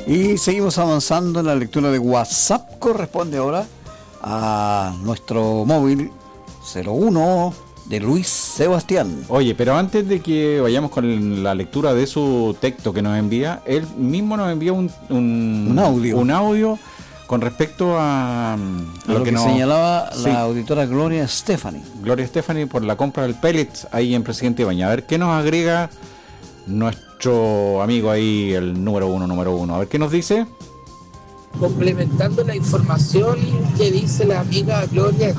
Y seguimos avanzando en la lectura de WhatsApp. Corresponde ahora a nuestro móvil 01 de Luis Sebastián. Oye, pero antes de que vayamos con la lectura de su texto que nos envía, él mismo nos envía un audio con respecto a lo que señalaba sí, la auditora Gloria Stephanie. Gloria Stephanie por la compra del pellet ahí en Presidente Ibañez. A ver qué nos agrega nuestro amigo ahí, el número uno. A ver qué nos dice. Complementando la información que dice la amiga Gloria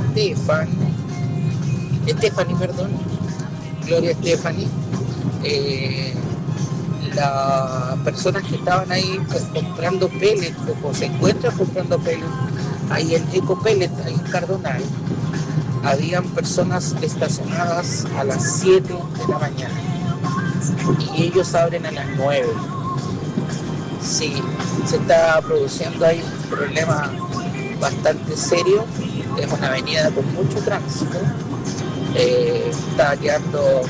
Stephanie, las personas que estaban ahí pues, comprando pellets o se encuentran comprando pellets ahí en Eco Pellet, ahí en Cardonal, habían personas estacionadas a las 7 de la mañana y ellos abren a las 9. Sí, se está produciendo ahí un problema bastante serio. Es una avenida con mucho tránsito. Está quedando,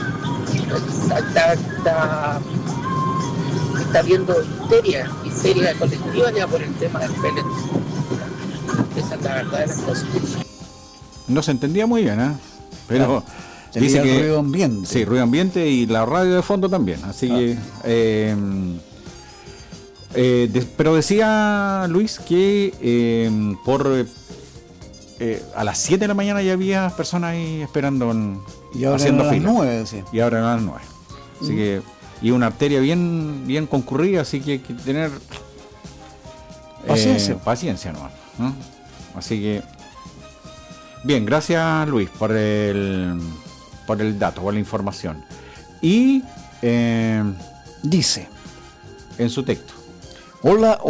está habiendo histeria colectiva ya por el tema del pellet. Esa es la verdad de las cosas. No se entendía muy bien, ¿eh? Pero claro, dice que ruido ambiente. Sí, ruido ambiente y la radio de fondo también. Así que pero decía Luis que a las 7 de la mañana ya había personas ahí esperando y ahora haciendo a las fila. 9, sí. Y ahora a las 9. Así que, y una arteria bien concurrida, así que hay que tener paciencia nomás, ¿no? Así que bien, gracias Luis por el dato, por la información. Y dice en su texto: Hola,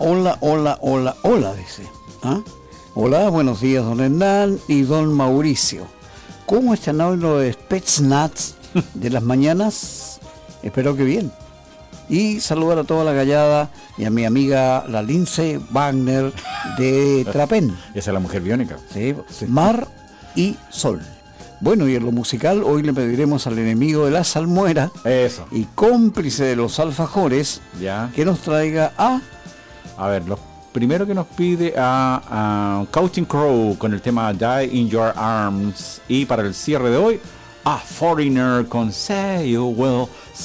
dice. ¿Ah? Hola, buenos días, don Hernán y don Mauricio. ¿Cómo están hoy los Spetsnaz de las mañanas? Espero que bien. Y saludar a toda la gallada y a mi amiga la Lince Wagner de Trapén. Esa es la mujer biónica. Sí, Mar y Sol. Bueno, y en lo musical hoy le pediremos al enemigo de la salmuera y cómplice de los alfajores que nos traiga a ver, lo primero que nos pide a Counting Crow con el tema Die in Your Arms, y para el cierre de hoy a Foreigner con Say You Will.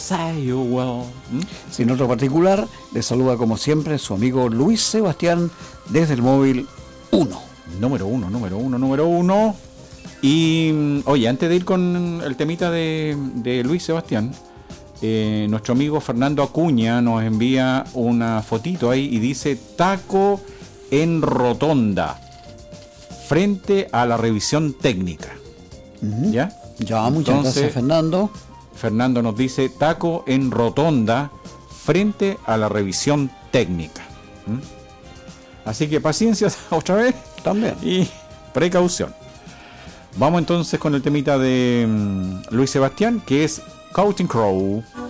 Sin otro particular, le saluda como siempre su amigo Luis Sebastián desde el móvil 1. Número uno. Y oye, antes de ir con el temita de Luis Sebastián, nuestro amigo Fernando Acuña nos envía una fotito ahí y dice: taco en rotonda frente a la revisión técnica. ¿Ya? Ya, muchas gracias, Fernando. Fernando nos dice: taco en rotonda frente a la revisión técnica. Así que paciencia otra vez también y precaución. Vamos entonces con el temita de Luis Sebastián, que es Counting Crow.